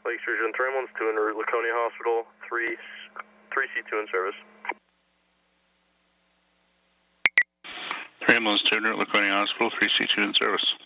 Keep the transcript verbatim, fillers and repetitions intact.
Lake Sturgeon, three one two in route Laconia Hospital, three C two in service. three ambulance two in route Laconia Hospital, three C two in service.